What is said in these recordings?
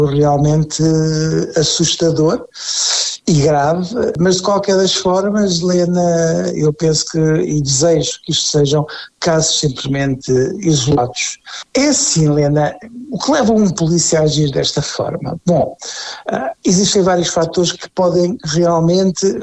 realmente assustador e grave, mas de qualquer das formas, Helena, eu penso e desejo que isto sejam casos simplesmente isolados. É assim, Helena, o que leva um polícia a agir desta forma? Bom, existem vários fatores que podem realmente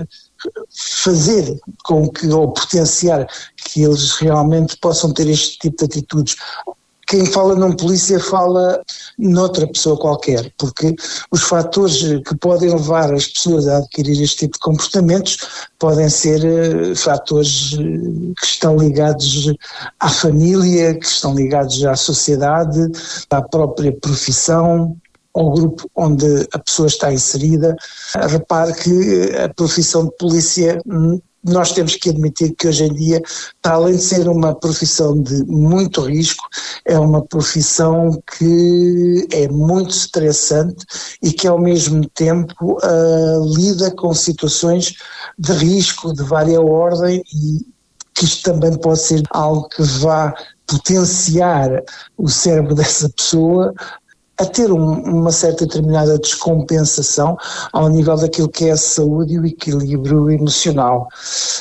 fazer com que, ou potenciar que eles realmente possam ter este tipo de atitudes. Quem fala num polícia fala noutra pessoa qualquer, porque os fatores que podem levar as pessoas a adquirir este tipo de comportamentos podem ser fatores que estão ligados à família, que estão ligados à sociedade, à própria profissão, ao grupo onde a pessoa está inserida. Repare que a profissão de polícia, nós temos que admitir que hoje em dia, para além de ser uma profissão de muito risco, é uma profissão que é muito estressante e que ao mesmo tempo lida com situações de risco de várias ordem, e que isto também pode ser algo que vá potenciar o cérebro dessa pessoa a ter uma certa determinada descompensação ao nível daquilo que é a saúde e o equilíbrio emocional.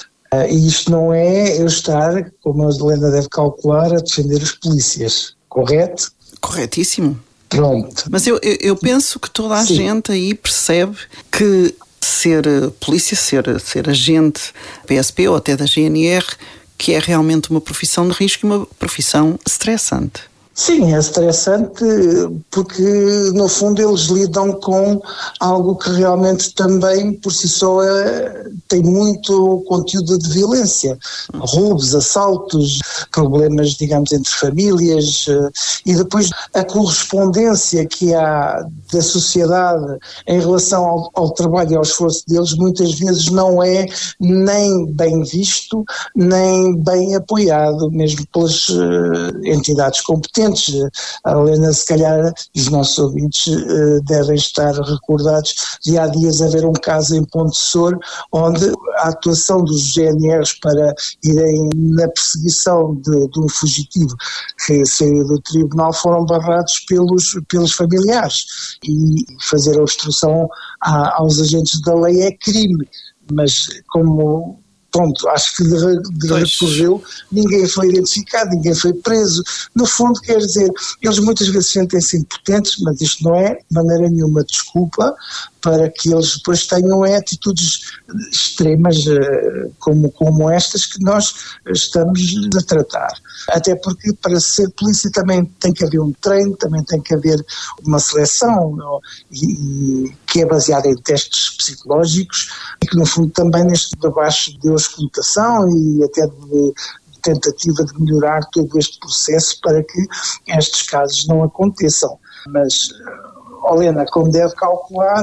E isto não é eu estar, como a Helena deve calcular, a defender os polícias, correto? Corretíssimo. Pronto. Mas eu penso que toda a gente aí percebe que ser polícia, ser agente PSP ou até da GNR, que é realmente uma profissão de risco e uma profissão estressante. Sim, é estressante porque, no fundo, eles lidam com algo que realmente também, por si só, tem muito conteúdo de violência. Roubos, assaltos, problemas, digamos, entre famílias, e depois a correspondência que há da sociedade em relação ao trabalho e ao esforço deles, muitas vezes não é nem bem visto, nem bem apoiado, mesmo pelas entidades competentes. A Helena, se calhar, e os nossos ouvintes devem estar recordados de há dias haver um caso em Ponte de Sor, onde a atuação dos GNRs para irem na perseguição de um fugitivo que saiu do tribunal foram barrados pelos familiares, e fazer a obstrução aos agentes da lei é crime, mas como... Pronto, acho que de recorreu, ninguém foi identificado, ninguém foi preso. No fundo, quer dizer, eles muitas vezes sentem-se impotentes, mas isto não é de maneira nenhuma desculpa para que eles depois tenham atitudes extremas como estas que nós estamos a tratar. Até porque para ser polícia também tem que haver um treino, também tem que haver uma seleção, que é baseada em testes psicológicos e que no fundo também neste debaixo de auscultação e até de tentativa de melhorar todo este processo para que estes casos não aconteçam. Mas, Helena, como deve calcular,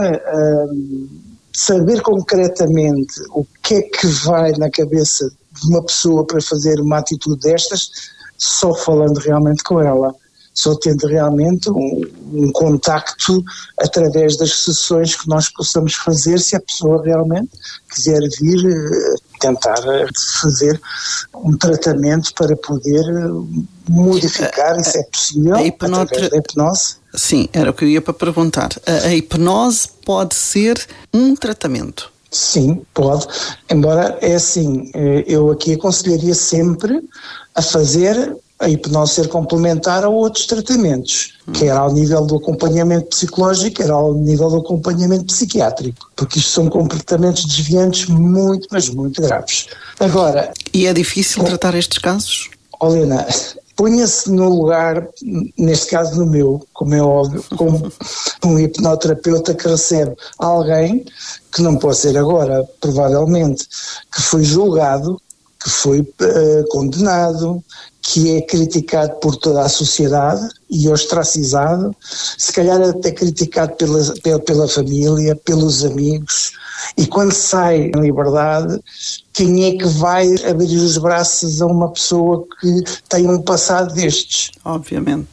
saber concretamente o que é que vai na cabeça de uma pessoa para fazer uma atitude destas, só falando realmente com ela, só tendo realmente um contacto através das sessões que nós possamos fazer, se a pessoa realmente quiser vir tentar fazer um tratamento para poder modificar, isso é possível, através da hipnose. Sim, era o que eu ia para perguntar. A hipnose pode ser um tratamento? Sim, pode, embora é assim, eu aqui aconselharia sempre a fazer a hipnose ser complementar a outros tratamentos, quer ao nível do acompanhamento psicológico, quer ao nível do acompanhamento psiquiátrico, porque isto são comportamentos desviantes muito, mas muito graves. Agora... E é difícil tratar estes casos? Helena, ponha-se no lugar, neste caso no meu, como é óbvio, como um hipnoterapeuta que recebe alguém, que não pode ser agora, provavelmente, que foi julgado, que foi condenado, que é criticado por toda a sociedade e ostracizado, se calhar até criticado pela família, pelos amigos, e quando sai em liberdade, quem é que vai abrir os braços a uma pessoa que tem um passado destes? Obviamente.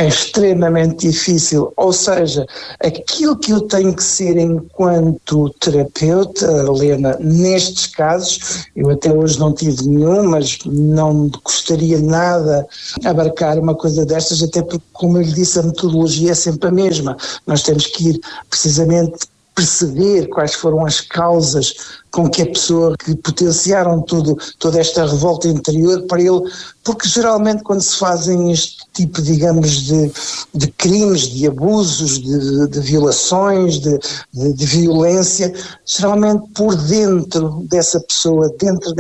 é extremamente difícil, ou seja, aquilo que eu tenho que ser enquanto terapeuta, Helena, nestes casos, eu até hoje não tive nenhum, mas não me gostaria nada abarcar uma coisa destas, até porque, como eu lhe disse, a metodologia é sempre a mesma. Nós temos que ir precisamente perceber quais foram as causas com que a pessoa que potenciaram toda esta revolta interior para ele, porque geralmente quando se fazem este tipo, digamos, de crimes, de abusos, de violações, de violência, geralmente por dentro dessa pessoa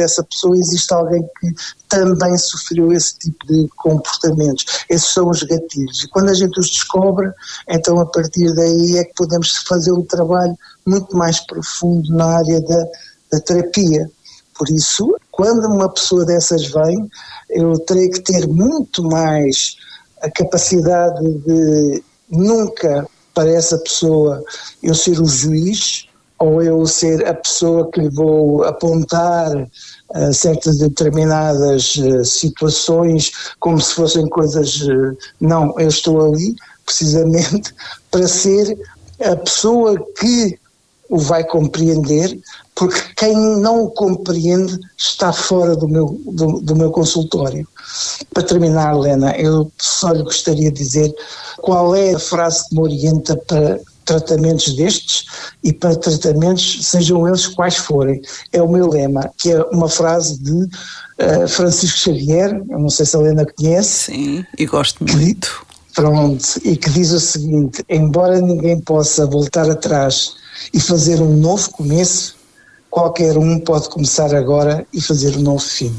existe alguém que também sofreu esse tipo de comportamentos. Esses são os gatilhos. E quando a gente os descobre, então a partir daí é que podemos fazer um trabalho muito mais profundo na área da terapia. Por isso, quando uma pessoa dessas vem, eu terei que ter muito mais a capacidade de nunca, para essa pessoa, eu ser o juiz, ou eu ser a pessoa que lhe vou apontar certas determinadas situações como se fossem coisas. Não, eu estou ali precisamente para ser a pessoa que o vai compreender, porque quem não o compreende está fora do meu consultório. Para terminar, Helena, eu só lhe gostaria de dizer qual é a frase que me orienta para tratamentos destes e para tratamentos, sejam eles quais forem. É o meu lema, que é uma frase de Francisco Xavier, eu não sei se a Helena conhece. Sim, e gosto muito. Pronto, e que diz o seguinte: embora ninguém possa voltar atrás e fazer um novo começo, qualquer um pode começar agora e fazer um novo fim.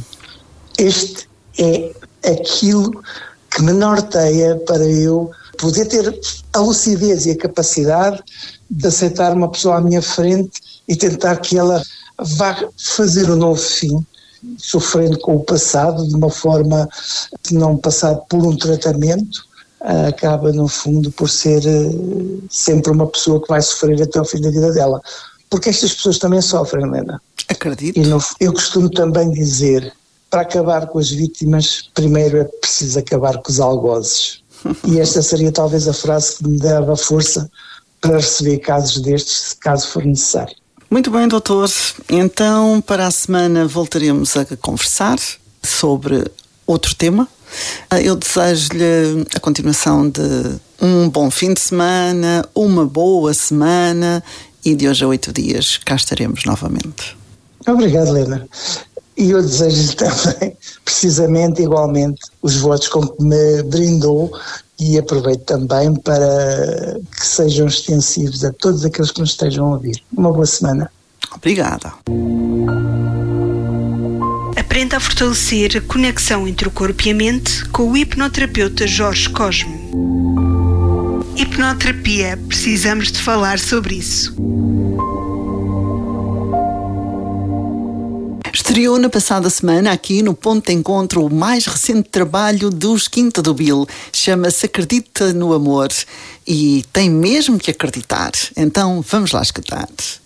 Este é aquilo que me norteia para eu poder ter a lucidez e a capacidade de aceitar uma pessoa à minha frente e tentar que ela vá fazer um novo fim, sofrendo com o passado, de uma forma que, não passar por um tratamento, acaba no fundo por ser sempre uma pessoa que vai sofrer até ao fim da vida dela. Porque estas pessoas também sofrem, Helena. Acredito. E eu costumo também dizer, para acabar com as vítimas, primeiro é preciso acabar com os algozes. E esta seria talvez a frase que me dava força para receber casos destes, caso for necessário. Muito bem, doutor. Então, para a semana voltaremos a conversar sobre outro tema. Eu desejo-lhe a continuação de um bom fim de semana, uma boa semana, e de hoje a 8 dias cá estaremos novamente. Obrigado, Helena. E eu desejo-lhe também, precisamente, igualmente, os votos com que me brindou, e aproveito também para que sejam extensivos a todos aqueles que nos estejam a ouvir. Uma boa semana. Obrigada. Aprenda a fortalecer a conexão entre o corpo e a mente com o hipnoterapeuta Jorge Cosme. Hipnoterapia, precisamos de falar sobre isso. Estreou na passada semana aqui no Ponto de Encontro o mais recente trabalho dos Quinta do Bill. Chama-se Acredita no Amor e tem mesmo que acreditar. Então vamos lá escutar.